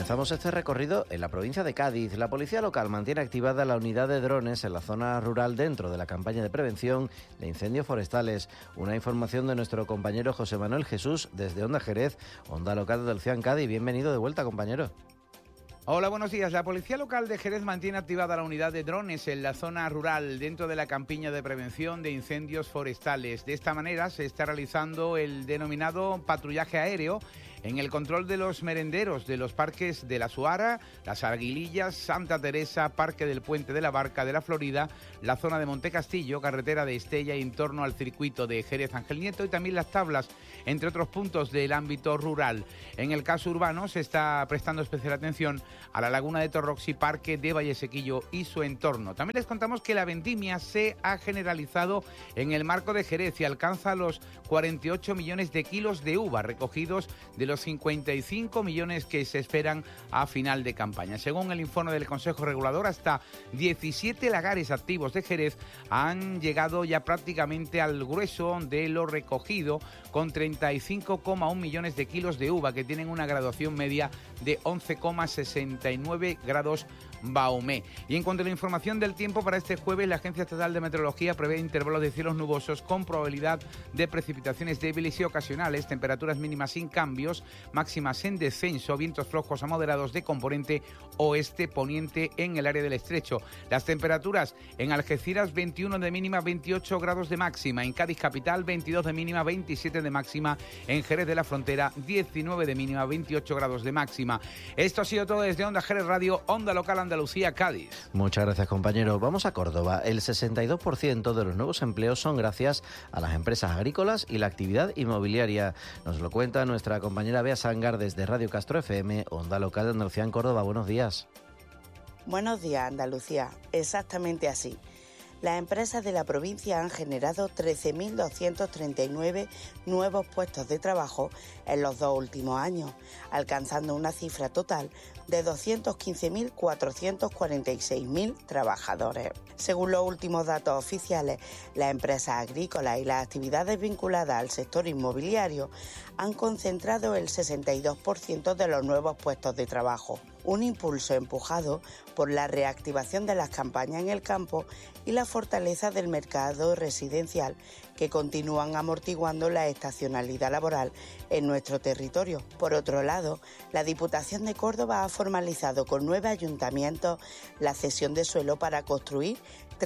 Comenzamos este recorrido en la provincia de Cádiz. La policía local mantiene activada la unidad de drones en la zona rural dentro de la campaña de prevención de incendios forestales. Una información de nuestro compañero José Manuel Jesús desde Onda Jerez, Onda Local de Andalucía en Cádiz. Bienvenido de vuelta, compañero. Hola, buenos días. La Policía Local de Jerez mantiene activada la unidad de drones en la zona rural dentro de la campaña de prevención de incendios forestales. De esta manera se está realizando el denominado patrullaje aéreo en el control de los merenderos de los parques de La Suara, Las Aguilillas, Santa Teresa, Parque del Puente de la Barca de la Florida, la zona de Montecastillo, carretera de Estella y en torno al circuito de Jerez Ángel Nieto y también Las Tablas, entre otros puntos del ámbito rural. En el caso urbano se está prestando especial atención a la laguna de Torrox y Parque de Vallesequillo y su entorno. También les contamos que la vendimia se ha generalizado en el marco de Jerez y alcanza los 48 millones de kilos de uva recogidos de los 55 millones que se esperan a final de campaña. Según el informe del Consejo Regulador, hasta 17 lagares activos de Jerez han llegado ya prácticamente al grueso de lo recogido, con 35,1 millones de kilos de uva que tienen una graduación media de 11,69 grados Baumé. Y en cuanto a la información del tiempo para este jueves, la Agencia Estatal de Meteorología prevé intervalos de cielos nubosos con probabilidad de precipitaciones débiles y ocasionales, temperaturas mínimas sin cambios, máximas en descenso, vientos flojos a moderados de componente oeste-poniente en el área del estrecho. Las temperaturas en Algeciras 21 de mínima, 28 grados de máxima, en Cádiz capital 22 de mínima, 27 de máxima, en Jerez de la Frontera 19 de mínima, 28 grados de máxima. Esto ha sido todo desde Onda Jerez Radio, Onda Local Andalucía, Cádiz. Muchas gracias, compañero. Vamos a Córdoba. El 62% de los nuevos empleos son gracias a las empresas agrícolas y la actividad inmobiliaria. Nos lo cuenta nuestra compañera Bea Sangar desde Radio Castro FM, Onda Local de Andalucía en Córdoba. Buenos días. Buenos días, Andalucía. Exactamente así. Las empresas de la provincia han generado 13.239 nuevos puestos de trabajo en los 2 últimos años, alcanzando una cifra total de 215.446.000 trabajadores. Según los últimos datos oficiales, las empresas agrícolas y las actividades vinculadas al sector inmobiliario han concentrado el 62% de los nuevos puestos de trabajo. Un impulso empujado por la reactivación de las campañas en el campo y la fortaleza del mercado residencial, que continúan amortiguando la estacionalidad laboral en nuestro territorio. Por otro lado, la Diputación de Córdoba ha formalizado con 9 ayuntamientos la cesión de suelo para construir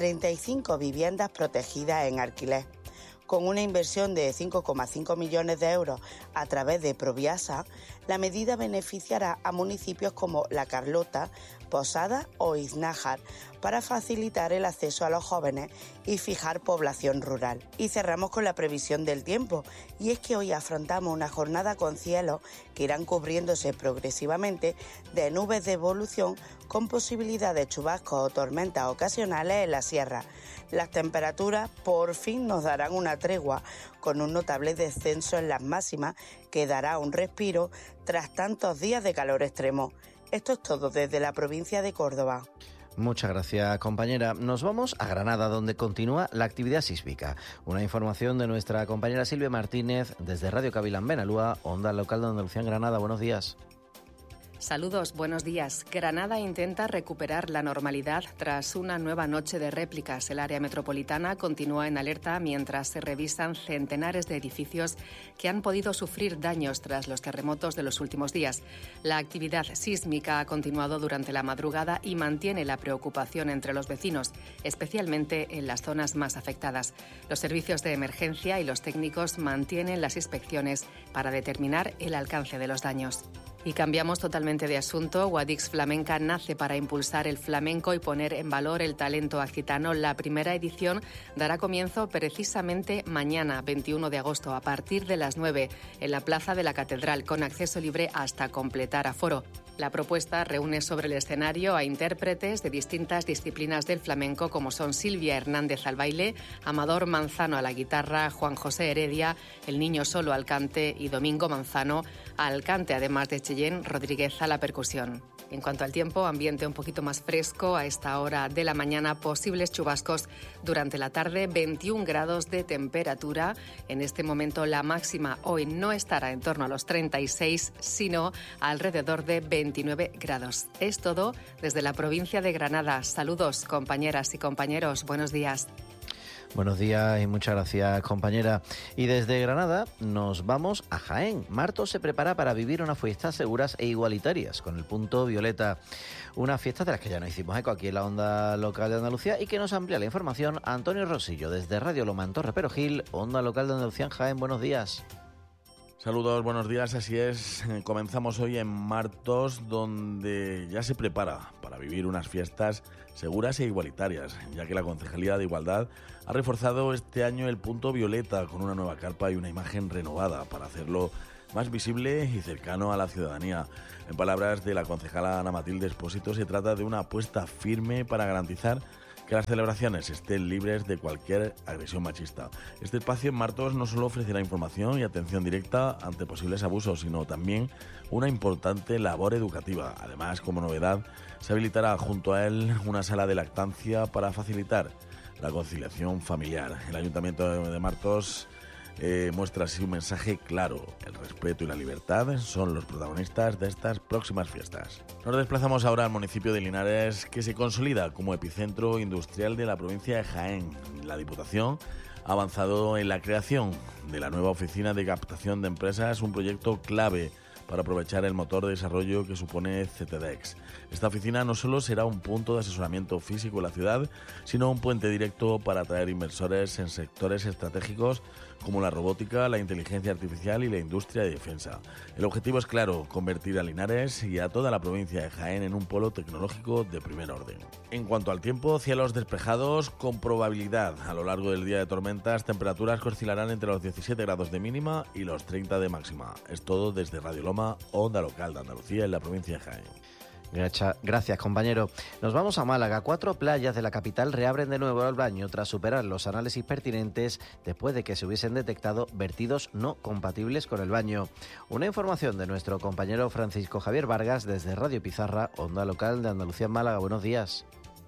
35 viviendas protegidas en alquiler. Con una inversión de 5,5 millones de euros a través de Proviasa, la medida beneficiará a municipios como La Carlota, Posada o Iznájar para facilitar el acceso a los jóvenes y fijar población rural. Y cerramos con la previsión del tiempo, y es que hoy afrontamos una jornada con cielos que irán cubriéndose progresivamente de nubes de evolución con posibilidad de chubascos o tormentas ocasionales en la sierra. Las temperaturas por fin nos darán una tregua, con un notable descenso en las máximas que dará un respiro tras tantos días de calor extremo. Esto es todo desde la provincia de Córdoba. Muchas gracias, compañera. Nos vamos a Granada, donde continúa la actividad sísmica. Una información de nuestra compañera Silvia Martínez desde Radio Cavilán Benalúa, Onda Local de Andalucía en Granada. Buenos días. Saludos, buenos días. Granada intenta recuperar la normalidad tras una nueva noche de réplicas. El área metropolitana continúa en alerta mientras se revisan centenares de edificios que han podido sufrir daños tras los terremotos de los últimos días. La actividad sísmica ha continuado durante la madrugada y mantiene la preocupación entre los vecinos, especialmente en las zonas más afectadas. Los servicios de emergencia y los técnicos mantienen las inspecciones para determinar el alcance de los daños. Y cambiamos totalmente de asunto. Guadix Flamenca nace para impulsar el flamenco y poner en valor el talento accitano. La primera edición dará comienzo precisamente mañana, 21 de agosto, a partir de las 9, en la Plaza de la Catedral, con acceso libre hasta completar aforo. La propuesta reúne sobre el escenario a intérpretes de distintas disciplinas del flamenco, como son Silvia Hernández al baile, Amador Manzano a la guitarra, Juan José Heredia, El Niño Solo al cante y Domingo Manzano al cante, además de Cheyenne Rodríguez a la percusión. En cuanto al tiempo, ambiente un poquito más fresco a esta hora de la mañana, posibles chubascos durante la tarde, 21 grados de temperatura. En este momento la máxima hoy no estará en torno a los 36, sino alrededor de 29 grados. Es todo desde la provincia de Granada. Saludos, compañeras y compañeros. Buenos días. Buenos días y muchas gracias, compañera. Y desde Granada nos vamos a Jaén. Martos se prepara para vivir unas fiestas seguras e igualitarias con el punto violeta. Unas fiestas de las que ya nos hicimos eco aquí en la Onda Local de Andalucía y que nos amplía la información Antonio Rosillo desde Radio Loma en Torre Perojil, Onda Local de Andalucía en Jaén. Buenos días. Saludos, buenos días, así es. Comenzamos hoy en Martos, donde ya se prepara para vivir unas fiestas seguras e igualitarias, ya que la Concejalía de Igualdad ha reforzado este año el punto violeta con una nueva carpa y una imagen renovada para hacerlo más visible y cercano a la ciudadanía. En palabras de la concejala Ana Matilde Expósito, se trata de una apuesta firme para garantizar que las celebraciones estén libres de cualquier agresión machista. Este espacio en Martos no solo ofrecerá información y atención directa ante posibles abusos, sino también una importante labor educativa. Además, como novedad, se habilitará junto a él una sala de lactancia para facilitar la conciliación familiar. El Ayuntamiento de Martos muestra así un mensaje claro. El respeto y la libertad son los protagonistas de estas próximas fiestas. Nos desplazamos ahora al municipio de Linares, que se consolida como epicentro industrial de la provincia de Jaén. La Diputación ha avanzado en la creación de la nueva oficina de captación de empresas, un proyecto clave para aprovechar el motor de desarrollo que supone CTDEX. Esta oficina no solo será un punto de asesoramiento físico en la ciudad, sino un puente directo para atraer inversores en sectores estratégicos como la robótica, la inteligencia artificial y la industria de defensa. El objetivo es claro, convertir a Linares y a toda la provincia de Jaén en un polo tecnológico de primer orden. En cuanto al tiempo, cielos despejados con probabilidad a lo largo del día de tormentas, temperaturas que oscilarán entre los 17 grados de mínima y los 30 de máxima. Es todo desde Radio Loma, Onda Local de Andalucía en la provincia de Jaén. Gracias, compañero. Nos vamos a Málaga. 4 playas de la capital reabren de nuevo el baño tras superar los análisis pertinentes después de que se hubiesen detectado vertidos no compatibles con el baño. Una información de nuestro compañero Francisco Javier Vargas desde Radio Pizarra, Onda Local de Andalucía en Málaga. Buenos días.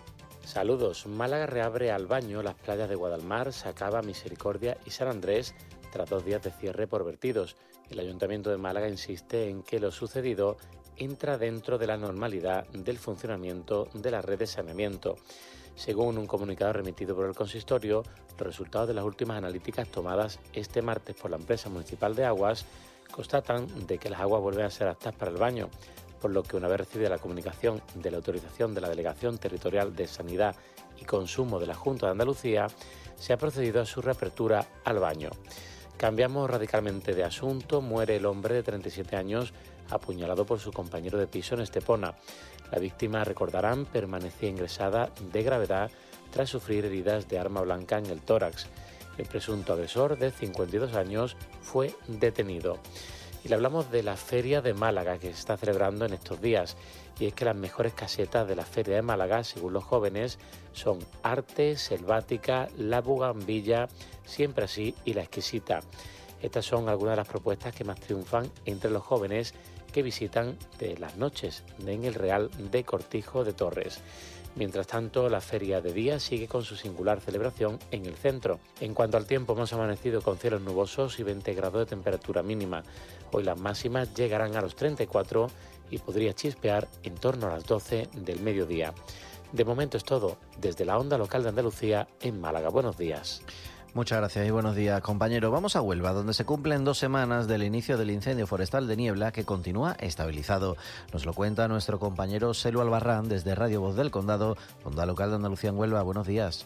Saludos. Málaga reabre al baño las playas de Guadalmar, Sacaba, Misericordia y San Andrés tras 2 días de cierre por vertidos. El Ayuntamiento de Málaga insiste en que lo sucedido entra dentro de la normalidad del funcionamiento de la red de saneamiento. Según un comunicado remitido por el consistorio, los resultados de las últimas analíticas tomadas este martes por la empresa municipal de aguas constatan de que las aguas vuelven a ser aptas para el baño, por lo que una vez recibida la comunicación de la autorización de la Delegación Territorial de Sanidad y Consumo de la Junta de Andalucía, se ha procedido a su reapertura al baño. Cambiamos radicalmente de asunto. Muere el hombre de 37 años apuñalado por su compañero de piso en Estepona. La víctima, recordarán, permanecía ingresada de gravedad tras sufrir heridas de arma blanca en el tórax. El presunto agresor, de 52 años, fue detenido. Y le hablamos de la Feria de Málaga que se está celebrando en estos días. Y es que las mejores casetas de la Feria de Málaga, según los jóvenes, son Arte, Selvática, La Bugambilla, Siempre Así y La Exquisita. Estas son algunas de las propuestas que más triunfan entre los jóvenes que visitan de las noches en el Real de Cortijo de Torres. Mientras tanto, la Feria de Día sigue con su singular celebración en el centro. En cuanto al tiempo, hemos amanecido con cielos nubosos y 20 grados de temperatura mínima. Hoy las máximas llegarán a los 34 y podría chispear en torno a las 12 del mediodía. De momento es todo, desde la Onda Local de Andalucía en Málaga. Buenos días. Muchas gracias y buenos días, compañero. Vamos a Huelva, donde se cumplen 2 semanas del inicio del incendio forestal de Niebla, que continúa estabilizado. Nos lo cuenta nuestro compañero Selu Albarrán desde Radio Voz del Condado, Onda Local de Andalucía en Huelva. Buenos días.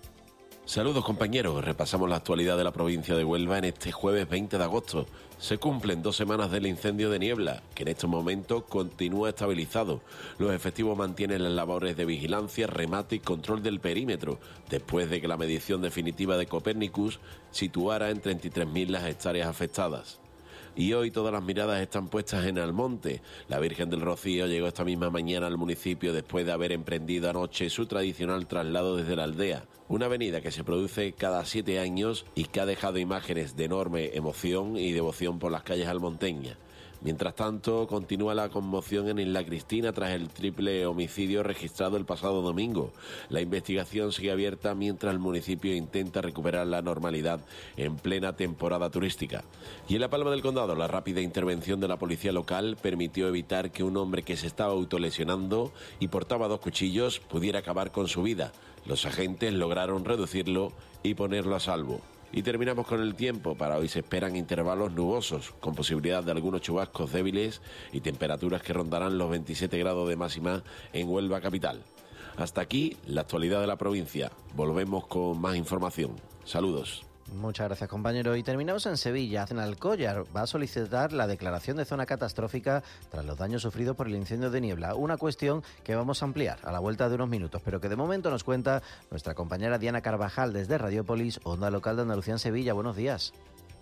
Saludos, compañeros. Repasamos la actualidad de la provincia de Huelva en este jueves 20 de agosto. Se cumplen 2 semanas del incendio de Niebla, que en estos momentos continúa estabilizado. Los efectivos mantienen las labores de vigilancia, remate y control del perímetro, después de que la medición definitiva de Copernicus situara en 33.000 las hectáreas afectadas. Y hoy todas las miradas están puestas en Almonte. La Virgen del Rocío llegó esta misma mañana al municipio después de haber emprendido anoche su tradicional traslado desde la aldea. Una avenida que se produce cada 7 años y que ha dejado imágenes de enorme emoción y devoción por las calles almonteñas. Mientras tanto, continúa la conmoción en Isla Cristina tras el triple homicidio registrado el pasado domingo. La investigación sigue abierta mientras el municipio intenta recuperar la normalidad en plena temporada turística. Y en La Palma del Condado, la rápida intervención de la policía local permitió evitar que un hombre que se estaba autolesionando y portaba 2 cuchillos pudiera acabar con su vida. Los agentes lograron reducirlo y ponerlo a salvo. Y terminamos con el tiempo. Para hoy se esperan intervalos nubosos, con posibilidad de algunos chubascos débiles y temperaturas que rondarán los 27 grados de máxima en Huelva capital. Hasta aquí la actualidad de la provincia. Volvemos con más información. Saludos. Muchas gracias, compañero. Y terminamos en Sevilla. Aznalcóllar va a solicitar la declaración de zona catastrófica tras los daños sufridos por el incendio de Niebla. Una cuestión que vamos a ampliar a la vuelta de unos minutos, pero que de momento nos cuenta nuestra compañera Diana Carvajal desde Radiópolis, Onda Local de Andalucía en Sevilla. Buenos días.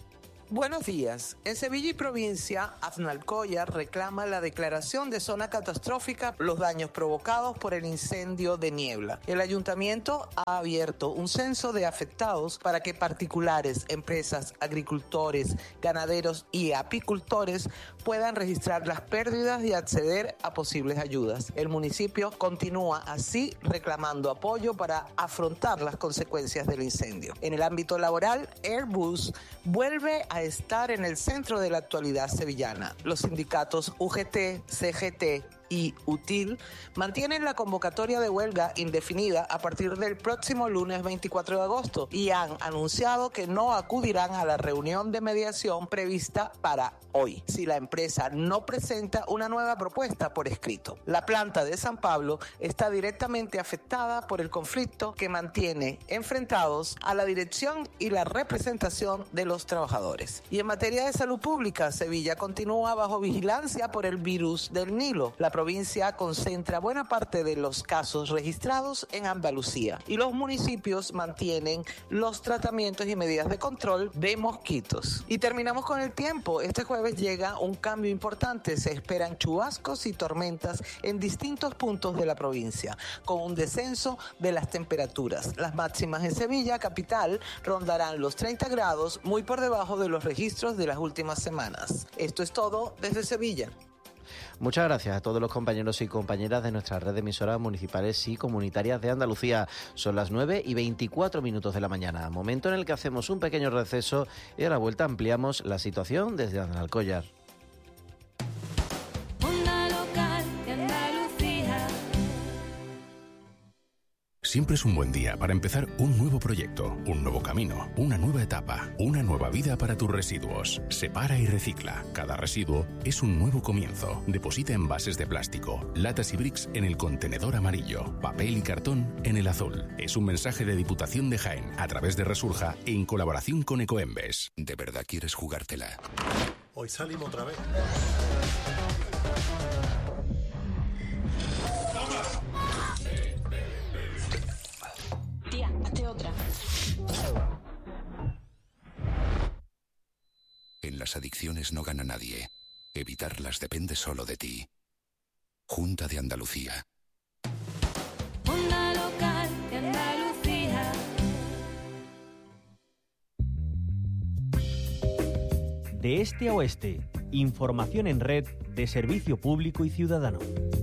Buenos días. En Sevilla y provincia, Aznalcóllar reclama la declaración de zona catastrófica por los daños provocados por el incendio de Niebla. El ayuntamiento ha abierto un censo de afectados para que particulares, empresas, agricultores, ganaderos y apicultores puedan registrar las pérdidas y acceder a posibles ayudas. El municipio continúa así reclamando apoyo para afrontar las consecuencias del incendio. En el ámbito laboral, Airbus vuelve a estar en el centro de la actualidad sevillana. Los sindicatos UGT, CGT y UTIL mantienen la convocatoria de huelga indefinida a partir del próximo lunes 24 de agosto y han anunciado que no acudirán a la reunión de mediación prevista para hoy, si la empresa no presenta una nueva propuesta por escrito. La planta de San Pablo está directamente afectada por el conflicto que mantiene enfrentados a la dirección y la representación de los trabajadores. Y en materia de salud pública, Sevilla continúa bajo vigilancia por el virus del Nilo. La provincia concentra buena parte de los casos registrados en Andalucía y los municipios mantienen los tratamientos y medidas de control de mosquitos. Y terminamos con el tiempo. Este jueves llega un cambio importante. Se esperan chubascos y tormentas en distintos puntos de la provincia, con un descenso de las temperaturas. Las máximas en Sevilla capital rondarán los 30 grados, muy por debajo de los registros de las últimas semanas. Esto es todo desde Sevilla. Muchas gracias a todos los compañeros y compañeras de nuestra red de emisoras municipales y comunitarias de Andalucía. Son las 9:24 de la mañana, momento en el que hacemos un pequeño receso y a la vuelta ampliamos la situación desde Aznalcóllar. Onda Local de Andalucía. Siempre es un buen día para empezar un nuevo proyecto, un nuevo camino, una nueva etapa, una nueva vida para tus residuos. Separa y recicla. Cada residuo es un nuevo comienzo. Deposita envases de plástico, latas y bricks en el contenedor amarillo, papel y cartón en el azul. Es un mensaje de Diputación de Jaén a través de Resurja en colaboración con Ecoembes. ¿De verdad quieres jugártela? Hoy salimos otra vez. Hazte otra. En las adicciones no gana nadie. Evitarlas depende solo de ti. Junta de Andalucía. Onda Local de Andalucía. De este a oeste, información en red de servicio público y ciudadano.